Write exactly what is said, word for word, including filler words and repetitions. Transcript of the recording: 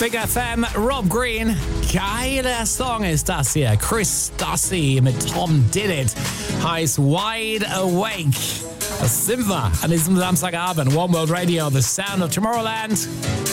Big F M, Rob Green. Geiler Song ist das hier. Chris Stassi mit Tom Did It. Heißt Wide Awake. Das sind wir an diesem Samstagabend. One World Radio, the sound of Tomorrowland.